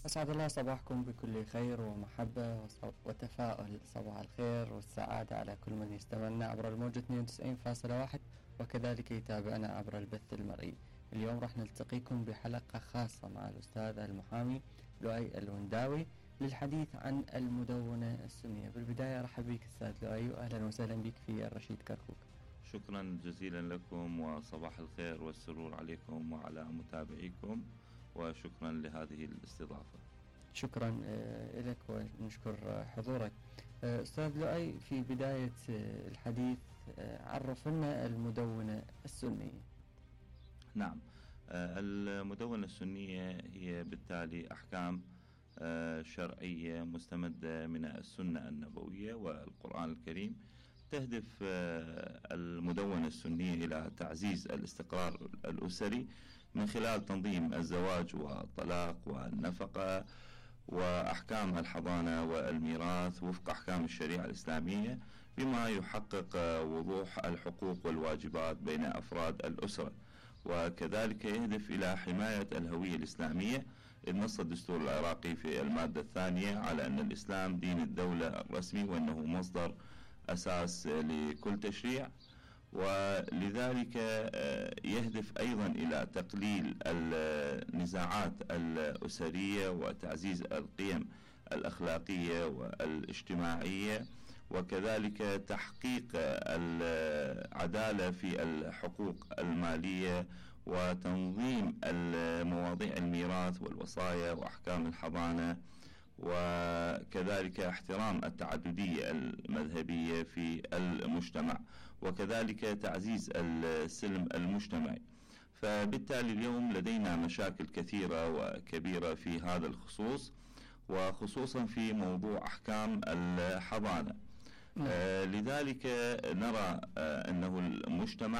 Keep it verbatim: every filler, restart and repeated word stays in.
أسعد الله صباحكم بكل خير ومحبة وتفاؤل. صباح الخير والسعادة على كل من يستمعنا عبر الموجة اثنين وتسعين فاصلة واحد وكذلك يتابعنا عبر البث المرئي. اليوم راح نلتقيكم بحلقة خاصة مع الأستاذ المحامي لؤي الونداوي للحديث عن المدونة السنية. بالبداية رحب بك أستاذ لؤي وأهلا وسهلا بك في الرشيد كركوك. شكرا جزيلا لكم وصباح الخير والسرور عليكم وعلى متابعيكم، وشكرا لهذه الاستضافة. شكرا لك ونشكر حضورك. أستاذ لؤي، في بداية الحديث عرف لنا المدونة السنية. نعم، المدونة السنية هي بالتالي أحكام شرعية مستمدة من السنة النبوية والقرآن الكريم. تهدف المدونة السنية إلى تعزيز الاستقرار الأسري من خلال تنظيم الزواج والطلاق والنفقة وأحكام الحضانة والميراث وفق أحكام الشريعة الإسلامية، بما يحقق وضوح الحقوق والواجبات بين أفراد الأسرة. وكذلك يهدف إلى حماية الهوية الإسلامية، إذ نص الدستور العراقي في المادة الثانية على أن الإسلام دين الدولة الرسمي وأنه مصدر أساس لكل تشريع، ولذلك يهدف أيضا إلى تقليل النزاعات الأسرية وتعزيز القيم الأخلاقية والاجتماعية، وكذلك تحقيق العدالة في الحقوق المالية وتنظيم مواضيع الميراث والوصايا وأحكام الحضانة، وكذلك احترام التعددية المذهبية في المجتمع، وكذلك تعزيز السلم المجتمعي. فبالتالي اليوم لدينا مشاكل كثيرة وكبيرة في هذا الخصوص، وخصوصا في موضوع أحكام الحضانة. آه لذلك نرى آه أنه المجتمع